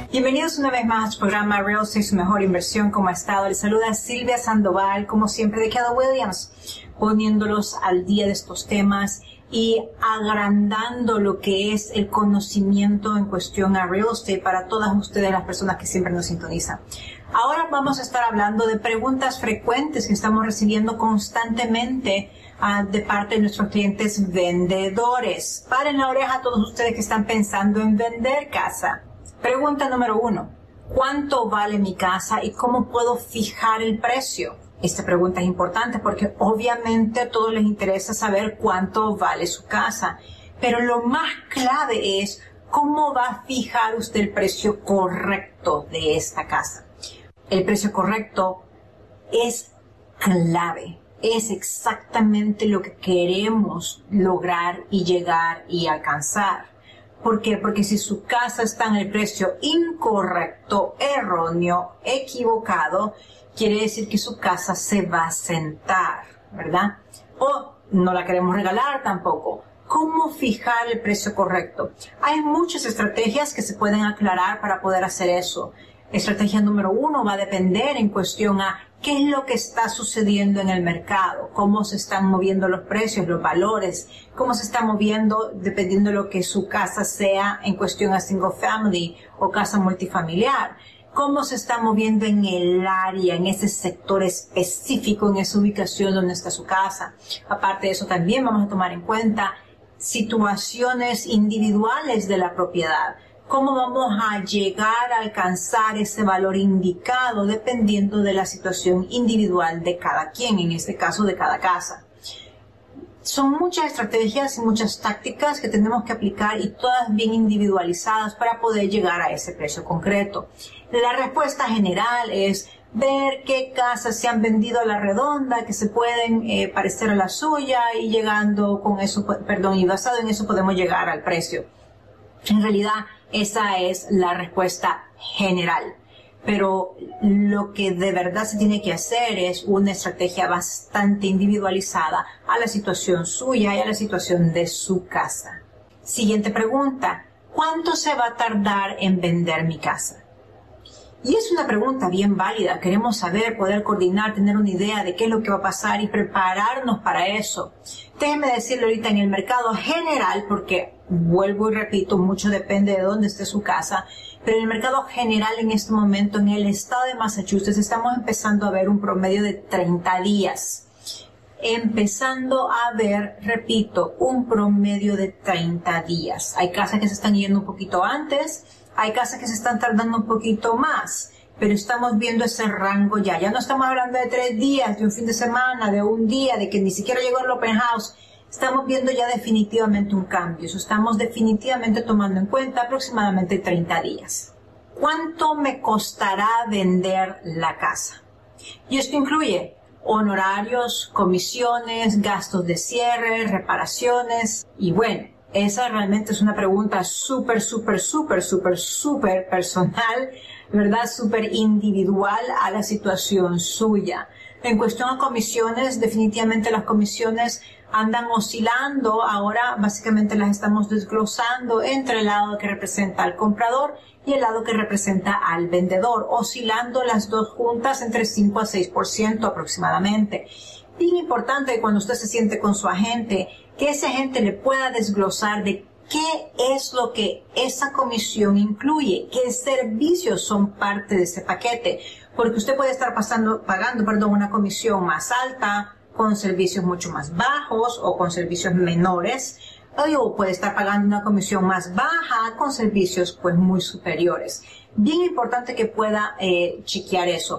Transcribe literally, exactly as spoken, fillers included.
Bienvenidos una vez más al programa Real Estate, su mejor inversión. ¿Cómo ha estado? Les saluda Silvia Sandoval, como siempre, de Keller Williams, poniéndolos al día de estos temas y agrandando lo que es el conocimiento en cuestión a Real Estate para todas ustedes, las personas que siempre nos sintonizan. Ahora vamos a estar hablando de preguntas frecuentes que estamos recibiendo constantemente uh, de parte de nuestros clientes vendedores. Paren la oreja a todos ustedes que están pensando en vender casa. Pregunta número uno. ¿Cuánto vale mi casa y cómo puedo fijar el precio? Esta pregunta es importante porque obviamente a todos les interesa saber cuánto vale su casa. Pero lo más clave es cómo va a fijar usted el precio correcto de esta casa. El precio correcto es clave. Es exactamente lo que queremos lograr y llegar y alcanzar. ¿Por qué? Porque si su casa está en el precio incorrecto, erróneo, equivocado, quiere decir que su casa se va a sentar, ¿verdad? O no la queremos regalar tampoco. ¿Cómo fijar el precio correcto? Hay muchas estrategias que se pueden aclarar para poder hacer eso. Estrategia número uno va a depender en cuestión a qué es lo que está sucediendo en el mercado, cómo se están moviendo los precios, los valores, cómo se está moviendo dependiendo de lo que su casa sea en cuestión a single family o casa multifamiliar, cómo se está moviendo en el área, en ese sector específico, en esa ubicación donde está su casa. Aparte de eso, también vamos a tomar en cuenta situaciones individuales de la propiedad. ¿Cómo vamos a llegar a alcanzar ese valor indicado dependiendo de la situación individual de cada quien, en este caso de cada casa? Son muchas estrategias y muchas tácticas que tenemos que aplicar y todas bien individualizadas para poder llegar a ese precio concreto. La respuesta general es ver qué casas se han vendido a la redonda, que se pueden eh, parecer a la suya y llegando con eso, perdón, y basado en eso podemos llegar al precio. En realidad, esa es la respuesta general. Pero lo que de verdad se tiene que hacer es una estrategia bastante individualizada a la situación suya y a la situación de su casa. Siguiente pregunta. ¿Cuánto se va a tardar en vender mi casa? Y es una pregunta bien válida. Queremos saber, poder coordinar, tener una idea de qué es lo que va a pasar y prepararnos para eso. Déjenme decirle ahorita en el mercado general, porque vuelvo y repito, mucho depende de dónde esté su casa, pero en el mercado general en este momento en el estado de Massachusetts estamos empezando a ver un promedio de treinta días. Empezando a ver, repito, un promedio de treinta días. Hay casas que se están yendo un poquito antes, hay casas que se están tardando un poquito más, pero estamos viendo ese rango ya. Ya no estamos hablando de tres días, de un fin de semana, de un día, de que ni siquiera llegó el open house. Estamos viendo ya definitivamente un cambio. Eso estamos definitivamente tomando en cuenta aproximadamente treinta días. ¿Cuánto me costará vender la casa? Y esto incluye honorarios, comisiones, gastos de cierre, reparaciones y bueno, esa realmente es una pregunta súper, súper, súper, súper, súper personal, ¿verdad? Súper individual a la situación suya. En cuestión a comisiones, definitivamente las comisiones andan oscilando. Ahora básicamente las estamos desglosando entre el lado que representa al comprador y el lado que representa al vendedor, oscilando las dos juntas entre cinco a seis por ciento aproximadamente. Bien importante cuando usted se siente con su agente, que ese agente le pueda desglosar de qué es lo que esa comisión incluye, qué servicios son parte de ese paquete, porque usted puede estar pasando, pagando, perdón, una comisión más alta, con servicios mucho más bajos o con servicios menores, o puede estar pagando una comisión más baja con servicios pues muy superiores. Bien importante que pueda eh, chequear eso.